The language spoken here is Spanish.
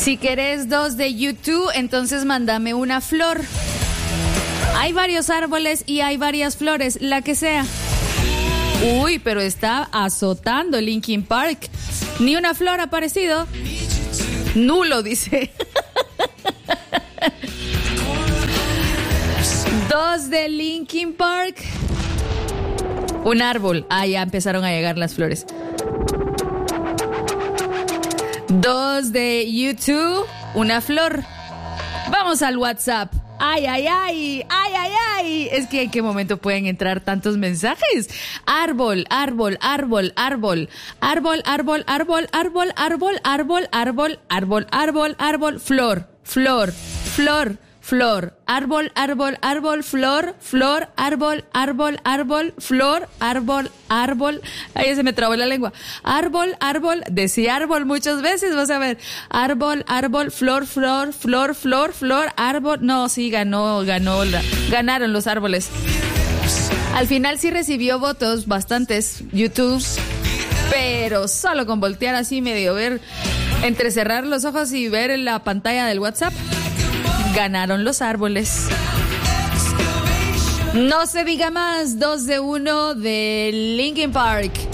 Si querés 2 de YouTube, entonces mándame una flor. Hay varios árboles y hay varias flores, la que sea. Uy, pero está azotando Linkin Park. Ni una flor ha aparecido. Nulo, dice. 2 de Linkin Park. Un árbol. Ah, ya empezaron a llegar las flores. 2 de YouTube. Una flor. Vamos al WhatsApp. Ay, ay, ay, ay, ay, ay. Es que en qué momento pueden entrar tantos mensajes. Árbol, árbol, árbol, árbol. Árbol, árbol, árbol, árbol, árbol, árbol, árbol, árbol, árbol, árbol, flor, flor, flor, flor. Árbol, árbol, árbol, flor, flor, árbol, árbol, árbol, flor, árbol, árbol. Ahí se me trabó la lengua. Árbol, árbol, decía árbol muchas veces, vas a ver. Árbol, árbol, flor, flor, flor, flor, flor, árbol. No, sí, ganaron los árboles. Al final sí recibió votos, bastantes, YouTube, pero solo con voltear así medio ver, entrecerrar los ojos y ver en la pantalla del WhatsApp. Ganaron los árboles. No se diga más. 2 de 1 de Linkin Park.